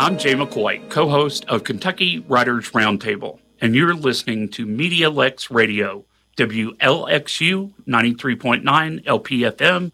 I'm Jay McCoy, co-host of Kentucky Writers Roundtable, and you're listening to Media Lex Radio, WLXU 93.9 LPFM